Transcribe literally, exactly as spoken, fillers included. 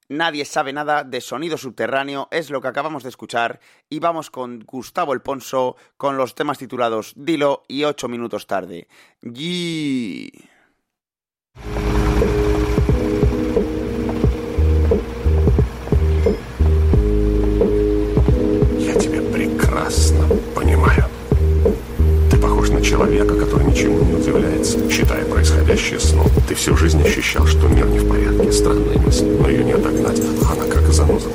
Nadie sabe nada de sonido subterráneo, es lo que acabamos de escuchar, y vamos con Gustavo El Ponso con los temas titulados Dilo y ocho minutos tarde. ¡Yee! Я тебя прекрасно понимаю. Ты похож на человека, который ничему не удивляется, считая происходящее сном. Ты всю жизнь ощущал, что мир не в порядке. Странная мысль, но ее не отогнать. Она как заноза